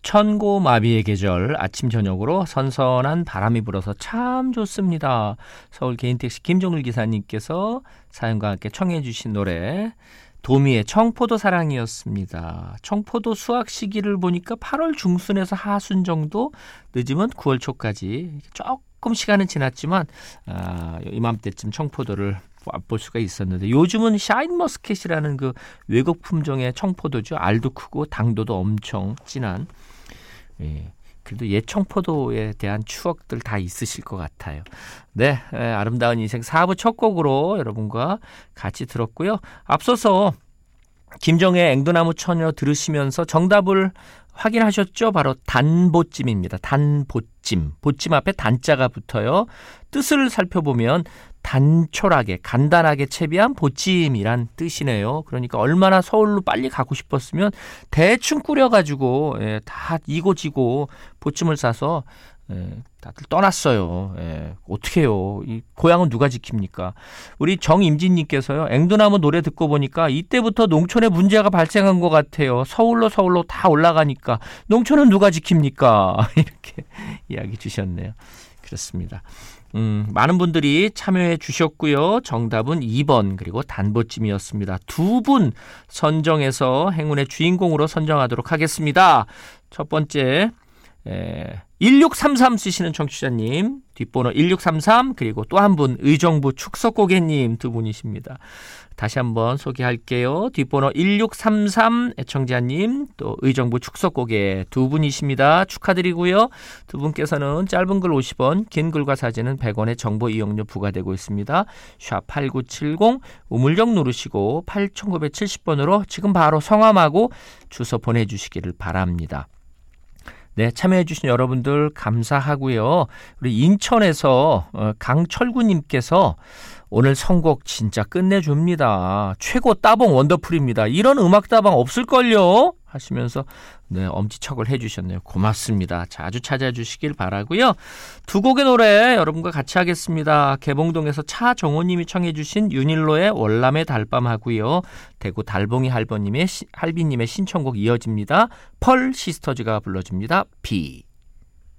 천고마비의 계절 아침 저녁으로 선선한 바람이 불어서 참 좋습니다. 서울 개인택시 김종일 기사님께서 사연과 함께 청해 주신 노래 도미의 청포도 사랑이었습니다. 청포도 수확 시기를 보니까 8월 중순에서 하순 정도, 늦으면 9월 초까지 조금 시간은 지났지만 이맘때쯤 청포도를 맛볼 수가 있었는데, 요즘은 샤인머스켓이라는 그 외국 품종의 청포도죠. 알도 크고 당도도 엄청 진한. 그래도 옛 청포도에 대한 추억들 다 있으실 것 같아요. 네, 아름다운 인생 4부 첫 곡으로 여러분과 같이 들었고요. 앞서서 김정의 앵두나무 처녀 들으시면서 정답을 확인하셨죠? 바로 단보찜입니다. 단보찜. 보찜 앞에 단자가 붙어요. 뜻을 살펴보면 단촐하게 간단하게 채비한 보찜이란 뜻이네요. 그러니까 얼마나 서울로 빨리 가고 싶었으면 대충 꾸려가지고 다 이고지고 보찜을 싸서 다들 떠났어요. 어떻게 해요? 이 고향은 누가 지킵니까? 우리 정임진님께서요. 앵두나무 노래 듣고 보니까 이때부터 농촌에 문제가 발생한 것 같아요. 서울로 다 올라가니까 농촌은 누가 지킵니까? 이렇게 이야기 주셨네요. 그렇습니다. 많은 분들이 참여해 주셨고요. 정답은 2번 그리고 단보찜이었습니다. 두 분 선정해서 행운의 주인공으로 선정하도록 하겠습니다. 첫 번째 1633 쓰시는 청취자님, 뒷번호 1633, 그리고 또 한 분 의정부 축석고개님 두 분이십니다. 다시 한번 소개할게요. 뒷번호 1633 애청자님, 또 의정부 축석고개 두 분이십니다. 축하드리고요. 두 분께서는 짧은 글 50원, 긴 글과 사진은 100원의 정보 이용료 부과되고 있습니다. 샵8970 우물정 누르시고 8970번으로 지금 바로 성함하고 주소 보내주시기를 바랍니다. 네, 참여해주신 여러분들 감사하고요. 우리 인천에서 강철구님께서 오늘 선곡 진짜 끝내줍니다. 최고 따봉 원더풀입니다. 이런 음악 따봉 없을걸요? 하시면서 엄지척을 해주셨네요. 고맙습니다. 자주 찾아주시길 바라고요. 두 곡의 노래 여러분과 같이 하겠습니다. 개봉동에서 차정호님이 청해주신 윤일로의 월남의 달밤 하고요. 대구 달봉이 할비님의 신청곡 이어집니다. 펄 시스터즈가 불러줍니다. 비.